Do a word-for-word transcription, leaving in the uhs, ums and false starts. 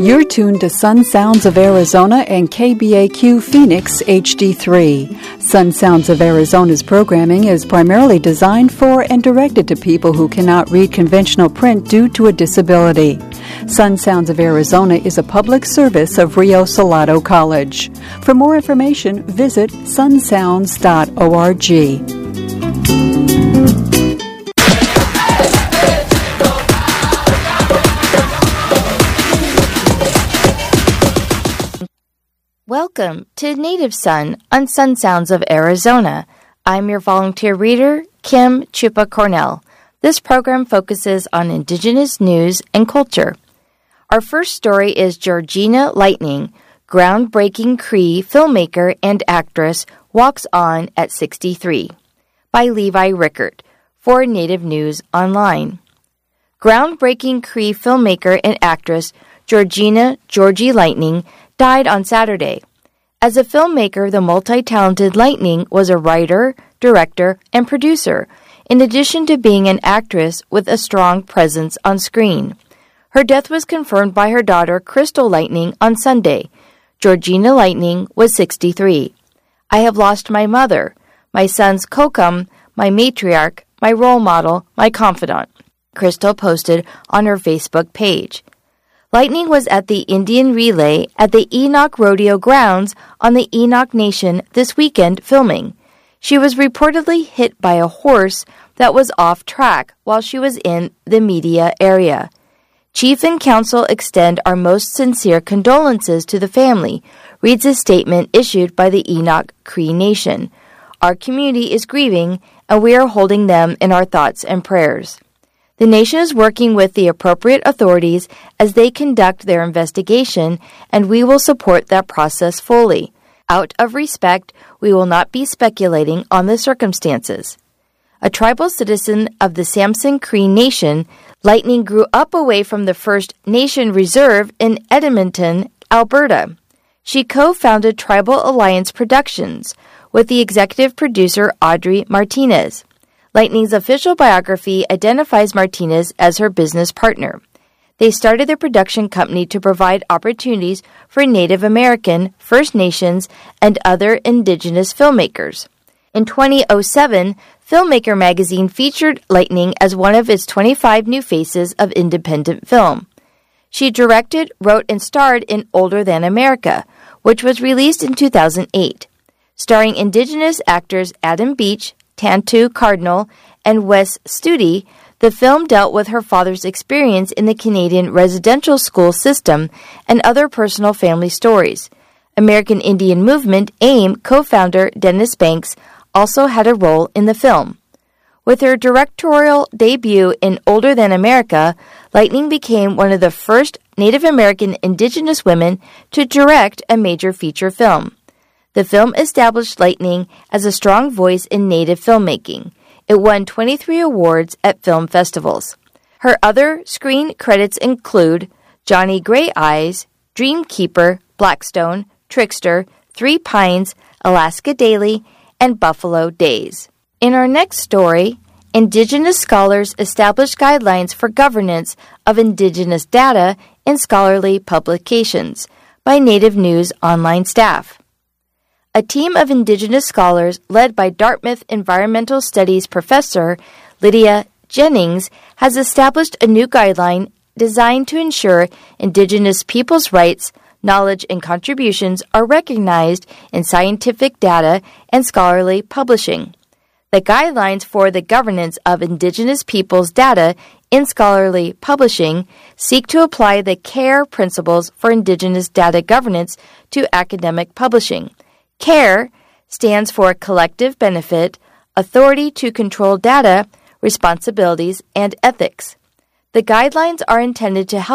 You're tuned to Sun Sounds of Arizona and K B A Q Phoenix H D three. Sun Sounds of Arizona's programming is primarily designed for and directed to people who cannot read conventional print due to a disability. Sun Sounds of Arizona is a public service of Rio Salado College. For more information, visit sun sounds dot org. Welcome to Native Sun on Sun Sounds of Arizona. I'm your volunteer reader, Kim Chupa Cornell. This program focuses on Indigenous news and culture. Our first story is Georgina Lightning, groundbreaking Cree filmmaker and actress, walks on at sixty-three, by Levi Rickert, for Native News Online. Groundbreaking Cree filmmaker and actress Georgina Georgie Lightning died on Saturday. As a filmmaker, the multi-talented Lightning was a writer, director, and producer, in addition to being an actress with a strong presence on screen. Her death was confirmed by her daughter, Crystal Lightning, on Sunday. Georgina Lightning was sixty-three. I have lost my mother, my son's Kokum, my matriarch, my role model, my confidant, Crystal posted on her Facebook page. Lightning was at the Indian Relay at the Enoch Rodeo Grounds on the Enoch Nation this weekend filming. She was reportedly hit by a horse that was off track while she was in the media area. Chief and Council extend our most sincere condolences to the family, reads a statement issued by the Enoch Cree Nation. Our community is grieving, and we are holding them in our thoughts and prayers. The nation is working with the appropriate authorities as they conduct their investigation, and we will support that process fully. Out of respect, we will not be speculating on the circumstances. A tribal citizen of the Samson Cree Nation, Lightning grew up away from the First Nation Reserve in Edmonton, Alberta. She co-founded Tribal Alliance Productions with the executive producer Audrey Martinez. Lightning's official biography identifies Martinez as her business partner. They started their production company to provide opportunities for Native American, First Nations, and other Indigenous filmmakers. In twenty oh seven, Filmmaker magazine featured Lightning as one of its twenty-five new faces of independent film. She directed, wrote, and starred in Older Than America, which was released in two thousand eight. Starring Indigenous actors Adam Beach, Tantu Cardinal, and Wes Studi, the film dealt with her father's experience in the Canadian residential school system and other personal family stories. American Indian Movement, AIM, co-founder Dennis Banks also had a role in the film. With her directorial debut in Older Than America, Lightning became one of the first Native American Indigenous women to direct a major feature film. The film established Lightning as a strong voice in Native filmmaking. It won twenty-three awards at film festivals. Her other screen credits include Johnny Gray Eyes, Dreamkeeper, Blackstone, Trickster, Three Pines, Alaska Daily, and Buffalo Days. In our next story, Indigenous scholars establish guidelines for governance of Indigenous data in scholarly publications, by Native News Online staff. A team of Indigenous scholars led by Dartmouth Environmental Studies professor Lydia Jennings has established a new guideline designed to ensure Indigenous peoples' rights, knowledge, and contributions are recognized in scientific data and scholarly publishing. The guidelines for the governance of Indigenous peoples' data in scholarly publishing seek to apply the CARE principles for Indigenous data governance to academic publishing. CARE stands for Collective Benefit, Authority to Control Data, Responsibilities, and Ethics. The guidelines are intended to help